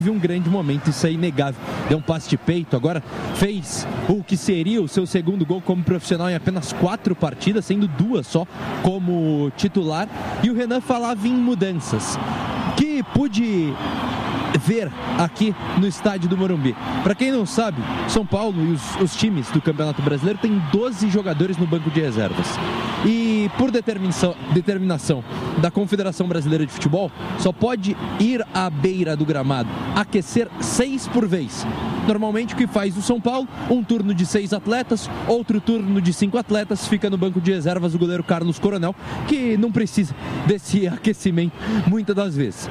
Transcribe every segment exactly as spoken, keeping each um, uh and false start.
um grande momento, isso é inegável. Deu um passe de peito, agora fez o que seria o seu segundo gol como profissional em apenas quatro partidas, sendo duas só como titular. E o Renan falava em mudanças, que pude ver aqui no estádio do Morumbi. Para quem não sabe, São Paulo e os, os times do Campeonato Brasileiro têm doze jogadores no banco de reservas. E por determinação, determinação da Confederação Brasileira de Futebol, só pode ir à beira do gramado, aquecer seis por vez. Normalmente o que faz o São Paulo, um turno de seis atletas, outro turno de cinco atletas, fica no banco de reservas o goleiro Carlos Coronel, que não precisa desse aquecimento muitas das vezes.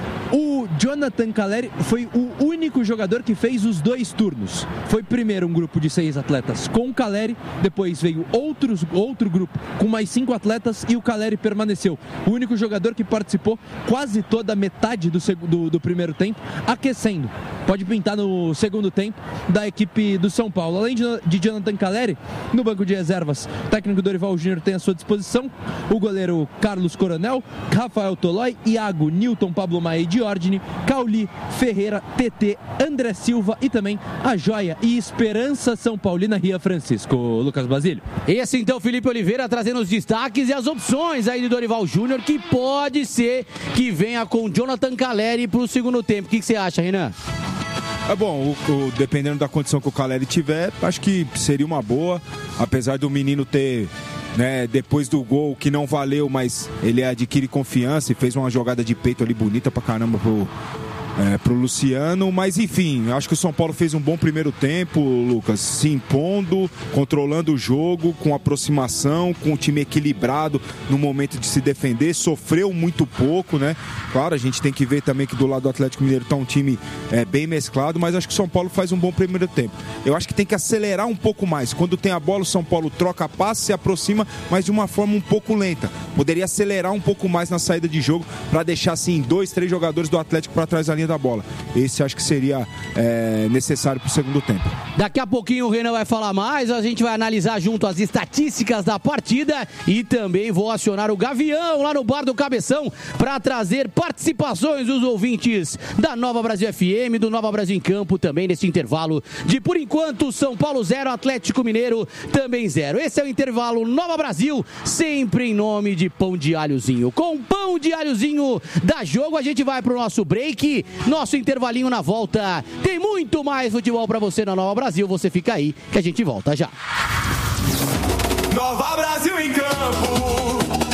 O Jonathan Calleri foi o único jogador que fez os dois turnos. Foi primeiro um grupo de seis atletas com o Calleri, depois veio outros, outro grupo com mais cinco atletas e o Calleri permaneceu. O único jogador que participou quase toda a metade do, do, do primeiro tempo, aquecendo. Pode pintar no segundo tempo da equipe do São Paulo. Além de, de Jonathan Calleri, no banco de reservas, o técnico Dorival Júnior tem à sua disposição o goleiro Carlos Coronel, Rafael Tolói, Iago, Newton, Pablo Maia e Diordine, Cauli, Ferreira, T T, André Silva e também a joia e esperança São Paulina Ria Francisco. Lucas Basílio. Esse então Felipe Oliveira trazendo os destaques e as opções aí de Dorival Júnior, que pode ser que venha com Jonathan Calleri para o segundo tempo. O que, que você acha, Renan? É bom, o, o, dependendo da condição que o Calleri tiver, acho que seria uma boa, apesar do menino ter, né, depois do gol que não valeu, mas ele adquire confiança e fez uma jogada de peito ali bonita pra caramba pro, é, pro Luciano, mas enfim, acho que o São Paulo fez um bom primeiro tempo, Lucas, se impondo, controlando o jogo, com aproximação, com o time equilibrado no momento de se defender, sofreu muito pouco, né? Claro, a gente tem que ver também que do lado do Atlético Mineiro tá um time é, bem mesclado, mas acho que o São Paulo faz um bom primeiro tempo. Eu acho que tem que acelerar um pouco mais. Quando tem a bola, o São Paulo troca passe, se aproxima, mas de uma forma um pouco lenta. Poderia acelerar um pouco mais na saída de jogo para deixar assim dois, três jogadores do Atlético para trás da linha da bola. Esse acho que seria é, necessário para o segundo tempo. Daqui a pouquinho o Renan vai falar mais, a gente vai analisar junto as estatísticas da partida e também vou acionar o Gavião lá no Bar do Cabeção para trazer participações dos ouvintes da Nova Brasil F M, do Nova Brasil em Campo, também nesse intervalo de, por enquanto, São Paulo zero, Atlético Mineiro também zero. Esse é o intervalo Nova Brasil, sempre em nome de Pão de Alhozinho. Com Pão de Alhozinho da Jogo, a gente vai pro nosso break, nosso intervalinho na volta. Tem muito mais futebol pra você na Nova Brasil, você fica aí que a gente volta já. Nova Brasil em Campo.